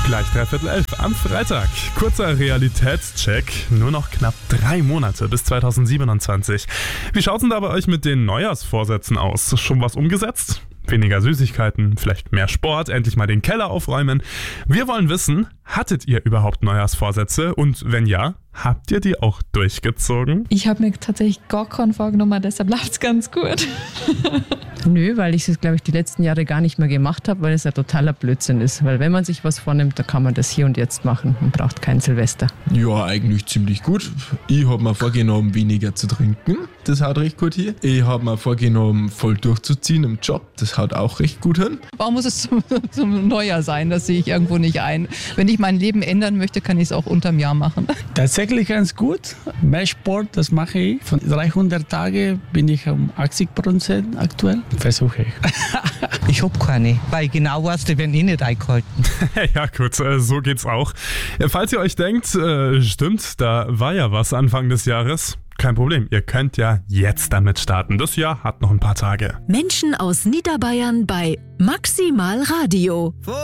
Gleich 11:15 am Freitag. Kurzer Realitätscheck. Nur noch knapp 3 Monate bis 2027. Wie schaut's denn da bei euch mit den Neujahrsvorsätzen aus? Schon was umgesetzt? Weniger Süßigkeiten, vielleicht mehr Sport, endlich mal den Keller aufräumen. Wir wollen wissen, hattet ihr überhaupt Neujahrsvorsätze? Und wenn ja, habt ihr die auch durchgezogen? Ich habe mir tatsächlich gar keinen vorgenommen, deshalb läuft es ganz gut. Nö, weil ich es, glaube ich, die letzten Jahre gar nicht mehr gemacht habe, weil es ein totaler Blödsinn ist. Weil wenn man sich was vornimmt, dann kann man das hier und jetzt machen und braucht kein Silvester. Ja, eigentlich ziemlich gut. Ich habe mir vorgenommen, weniger zu trinken. Das haut recht gut hier. Ich habe mir vorgenommen, voll durchzuziehen im Job. Das haut auch recht gut hin. Warum muss es zum Neujahr sein? Das sehe ich irgendwo nicht ein. Wenn ich mein Leben ändern möchte, kann ich es auch unterm Jahr machen. Tatsächlich ganz gut. Mehr Sport, das mache ich. Von 300 Tagen bin ich um 80% aktuell. Versuche ich. Ich habe keine, weil genau was, die werden eh nicht eingehalten. Ja gut, so geht's auch. Falls ihr euch denkt, stimmt, da war ja was Anfang des Jahres. Kein Problem, ihr könnt ja jetzt damit starten. Das Jahr hat noch ein paar Tage. Menschen aus Niederbayern bei Maximal Radio.